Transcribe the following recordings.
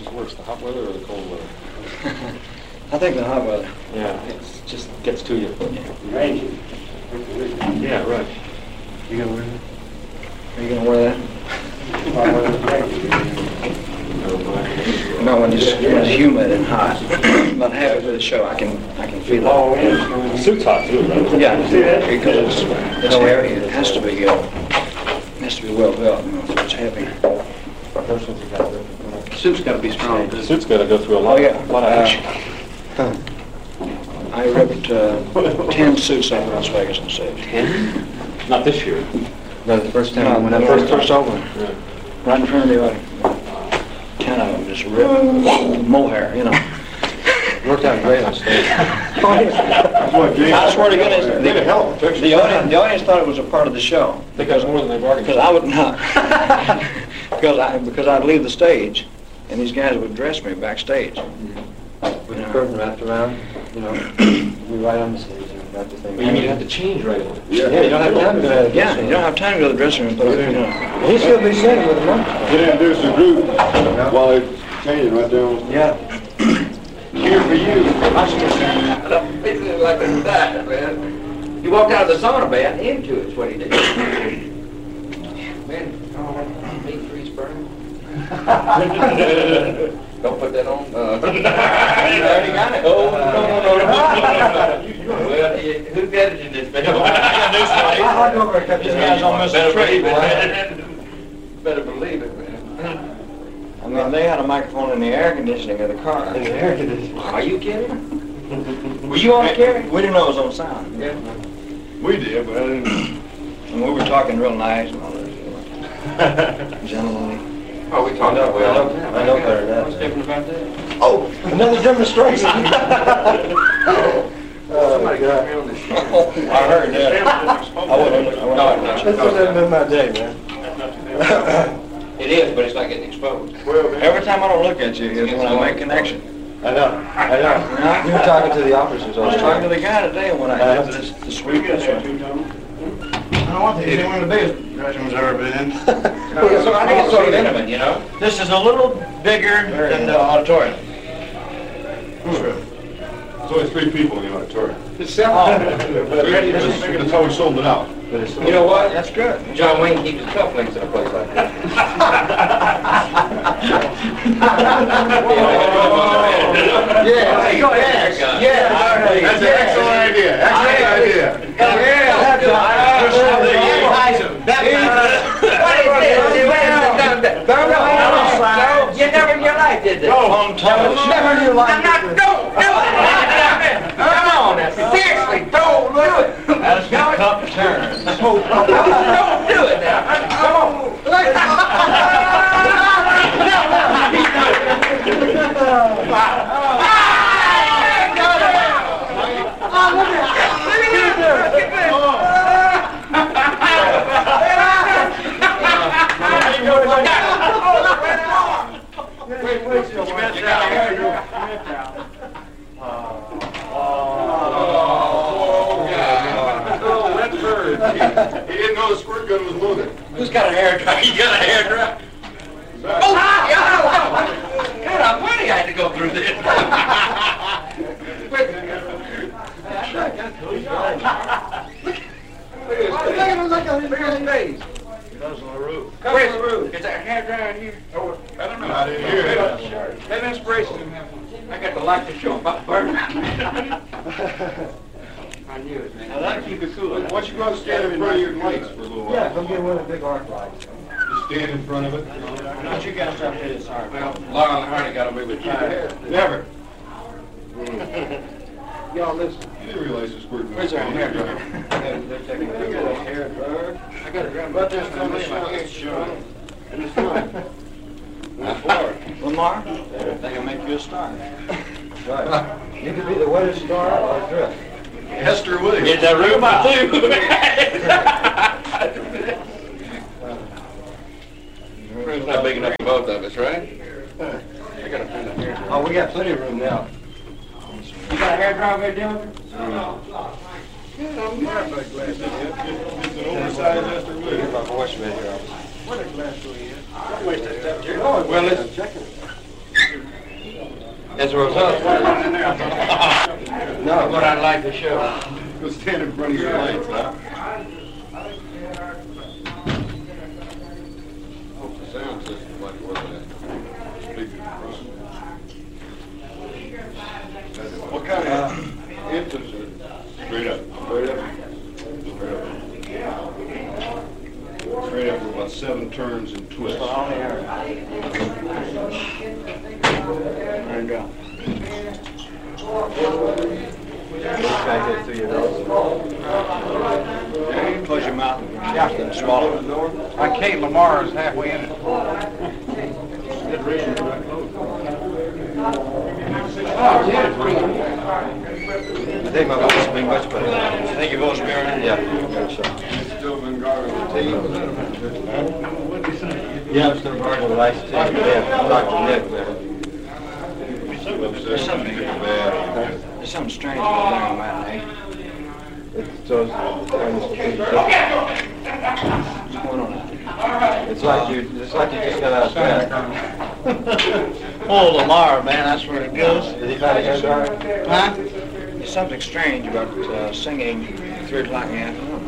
is worse, the hot weather or the cold weather? I think the hot weather. Yeah, it just gets to you. Rain. Yeah, right. You gonna wear that? Are you gonna wear that? No, when it's humid and hot. But halfway the show, I can feel it. The suit's hot too, right? Yeah, because it's heavy. It has to be well built. You know, so it's heavy. Suit's got to be strong. The suit's got to go through a lot, lot of action. I ripped 10 suits out of Las Vegas on stage. 10? Not this year. No, the first time. No, when I first opened. Yeah. Right in front of the audience. 10 of them just ripped. Mohair, you know. Worked out great on stage. I swear to goodness, the audience thought it was a part of the show. Because more than they bargained. Because I would not. because I'd leave the stage, and these guys would dress me backstage. With the curtain wrapped around, you know, we right on the stage and wrap the thing. But you mean you have to change right away? Yeah, you don't have time to go to the Yeah, you don't have time to go to the dressing room, but you know. He should be sitting with a microphone. Get introduce the group while they're changing right there. Yeah. Here for you. I'm feeling like a die, man. He walked out of the sauna bath into it's what he did. Man, meat freeze burning. Don't put that on. You already got it. Oh, no. Well, who got it in this bed? I'll go over and cut These guys almost a tree, Better believe it, man. I mean, they had a microphone in the air conditioning of the car. In the air conditioning. Are you kidding? Were you on, Kerry? We didn't know it was on sound. Yeah. We did, but I didn't. And we were talking real nice and all that. Gentlemanly. Oh, we talked about well. I know better than What's that. different about that? Oh, Another demonstration. Somebody got me on this shit. I heard that. I wouldn't. This hasn't been my day, man. It is, but it's not getting exposed. Every time I don't look at you is when I make connection. I know. You were talking to the officers. I was talking to the guy today when I had the sweep this one. I don't want to say one of the biggest dressing rooms I've ever been in. So I think it's sort of intimate, you know? This is a little bigger than the auditorium. There's only 3 people in the auditorium. It's That's how we sold it out. You know what? That's good. John Wayne keeps his cufflinks in a place like that. Yeah, Go ahead. That's an excellent idea. Excellent idea. You never in your life did this. Never in your life. Come on now. Seriously, don't do it. That's the cup turn. Don't do it now. Come on. He didn't know the squirt gun was loaded. Who's got a hair dryer? You got a hair dryer? Oh, God, I'm funny I had to go through this. Look at his face. Where's the roof? Is there a hair dryer in here? Oh, I don't know. I didn't hear it. Have inspiration. I got the light to show about burning. I knew it, man. Now that'll keep it cool. Why don't you go out and stand in front of your lights for a little while? Yeah, come get one of the big arc lights. Just stand in front of it. Don't you guys stop hitting sorry. Well, Lyle and Hardy got away with fire. Never. Y'all listen. You didn't realize the squirt gun Where's was our hair dryer? They're taking a hair dryer. I got a drum. But there's no way I can't show it. And it's fine. Lamar, they can make you a star. Right. You could be the wettest star or drift. Hester Williams. Get that room out. Room's not big enough for both of us, right? I got a friend up here. Oh, we got plenty of room now. You got a hair dryer there, Dylan? It's an oversized Hester Get Williams. my voice right here. Well, it's As a result, no, what I'd like to show. Go stand in front of your lights, huh? Hope the sound system like it was that speaker in front. What kind of infants are straight up? Straight up? Straight up. Straight up with about 7 turns and twists. There you go. Try to get through your nose. Close your mouth and swallow it. Kate Lamar is halfway in it. I think my voice will be much better. I think your voice will be all right. Yeah, I think so. It's still been guarding the team. Yeah, I'm still part of the life too. Yeah, Dr. Nick, man. There's something bad. There's something strange about down that, eh? It's those on the street. What's going on? It's like you just got out of bed. Oh, Lamar, man, that's where it goes. Did he find a hair dryer? Huh? There's something strange about singing at 3 o'clock in the afternoon.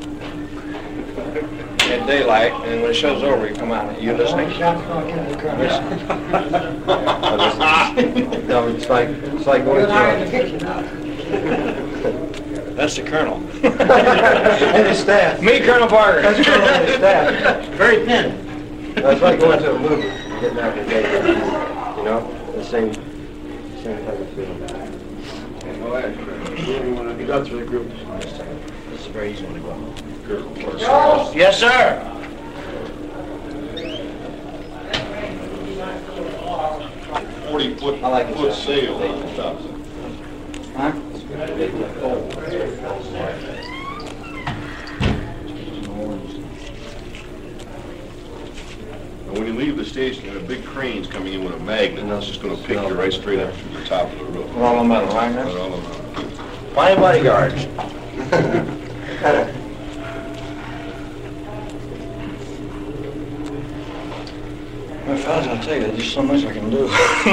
At daylight, and when the show's over, you come out. You listening? No, it's like going to That's the Colonel. and his staff. Me, Colonel Parker. That's Colonel and his staff. Very thin. It's like going to a movie, getting out of the day. You know, the same type of feeling. You got through the group. This is a very easy one to go. Yes, sir. 40-foot I like it. sail on the top. Huh? And when you leave the station, there are big cranes coming in with a magnet, and that's just going to pick you right straight up to the top of the roof. We're all on metal, right? Right all around. Fine bodyguards. Well, fellas, I'll tell you, there's just so much I can do.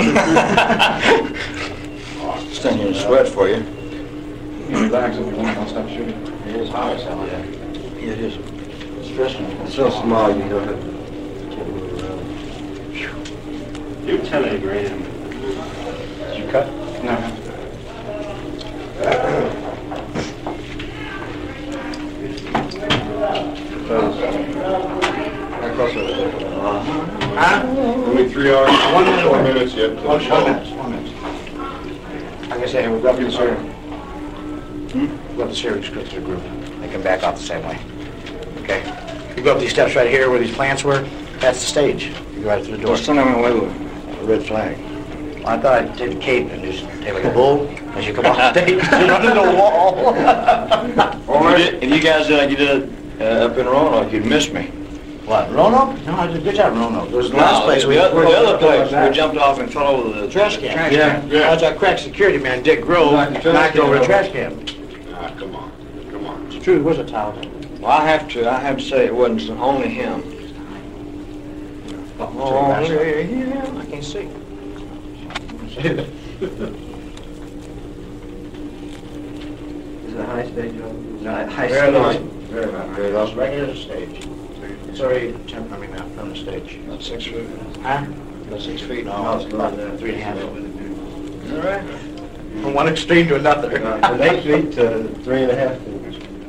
Stand here and sweat for you. Relax if you want, I'll stop shooting. It is hot as hell, yeah. Yeah, it is. It's stressful. It's so small, you don't have to can't move around. You're 10 a gram. Did you cut? No. How close are they? Huh? Only 3 hours, 1 minute. 4 minutes yet. till the show. 1 minute. Like I say, we've got the series. We've got the series go through the group. They can back off the same way. Okay? You go up these steps right here where these plants were, that's the stage. You go right through the door. Just send them away with a red flag. Well, I thought I'd take the cape and just take like a bull as you come off stage and run into the wall. Or if you guys did like you did up in Roanoke, you'd miss me. What, Roanoke? No, I did a good job in Roanoke. It was the last place the other place, we we jumped off and fell over the trash can. Trash Yeah. can. Yeah. That's our crack security man, Dick Grove, knocked over the trash can. Ah, come on. It's true, it was a towel. Well, I have to say it wasn't only him. Oh, yeah, I can't see. Is it a high stage? No, high Very low. stage. Very low. Very low. It's right near the stage. It's already, from the stage. About 6 feet. Huh? About 6 feet. No, it's about 3.5. All right. From one extreme to another. From 8 feet to 3.5 feet.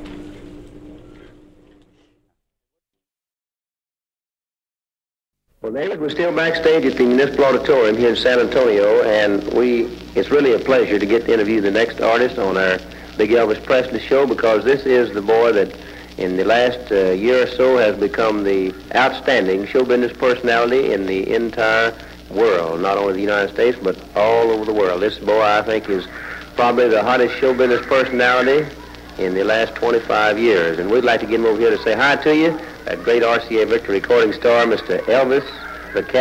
Well, David, we're still backstage at the Municipal Auditorium here in San Antonio, and it's really a pleasure to get to interview the next artist on our Big Elvis Presley show, because this is the boy that in the last year or so has become the outstanding show business personality in the entire world, not only the United States, but all over the world. This boy, I think, is probably the hottest show business personality in the last 25 years, and we'd like to get him over here to say hi to you. That great RCA Victor recording star, Mr. Elvis the Cat.